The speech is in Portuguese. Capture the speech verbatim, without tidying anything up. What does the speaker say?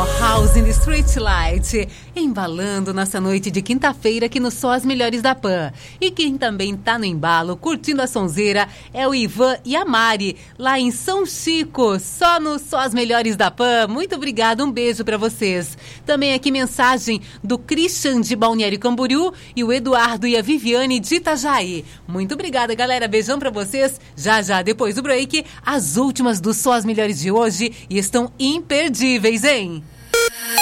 House in the Street Light, embalando nossa noite de quinta-feira aqui no Só as Melhores da Pan. E quem também tá no embalo, curtindo a sonzeira, é o Ivan e a Mari, lá em São Chico, só no Só as Melhores da Pan. Muito obrigada, um beijo pra vocês. Também aqui mensagem do Christian de Balneário Camboriú e o Eduardo e a Viviane de Itajaí. Muito obrigada, galera, beijão pra vocês. Já já, depois do break, as últimas do Só as Melhores de hoje e estão imperdíveis, hein?